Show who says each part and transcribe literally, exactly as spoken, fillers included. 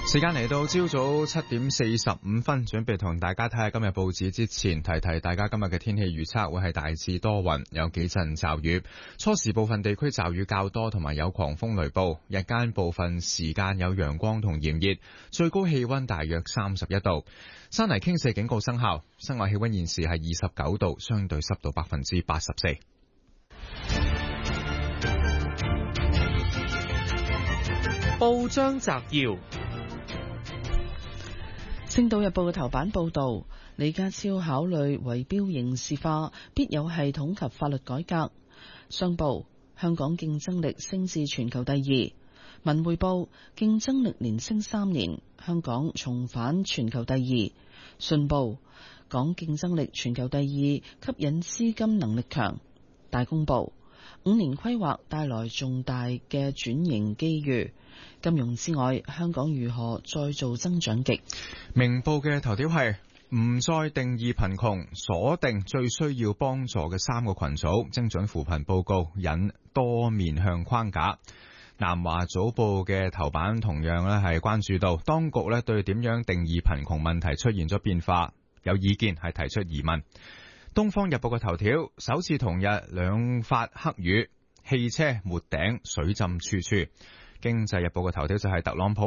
Speaker 1: 時間嚟到朝早七點四十五分，準備同大家睇下今日報紙之前，提提大家今日嘅天氣預測會係大致多雲，有幾陣驟雨，初時部分地區驟雨較多，同埋有狂風雷暴，日間部分時間有陽光同炎熱，最高氣溫大約三十一度。山泥傾瀉警告生效，室外氣溫現時係二十九度，相對濕度百分之八十四。
Speaker 2: 報章摘要。
Speaker 3: 星島日報嘅頭版報道，李家超考慮圍標刑事化，必有系統及法律改革。商報，香港競爭力升至全球第二。文匯報，競爭力連升三年，香港重返全球第二。信報，港競爭力全球第二，吸引資金能力強。大公報，五年規劃帶來重大嘅轉型機遇。金融之外，香港如何再造增長極？
Speaker 1: 明報嘅頭條係唔再定義貧窮，鎖定最需要幫助嘅三個群組，精準扶貧報告引多面向框架。南華早報嘅頭版同樣咧係關注到當局咧對點樣定義貧窮問題出現咗變化，有意見係提出疑問。東方日報嘅頭條首次同日兩發黑雨，汽車沒頂，水浸處處。經濟日報嘅頭條就係特朗普